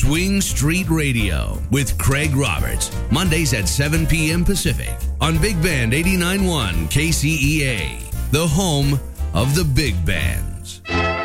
Swing Street Radio with Craig Roberts. Mondays at 7 p.m. Pacific on Big Band 89.1 KCEA, the home of the big bands.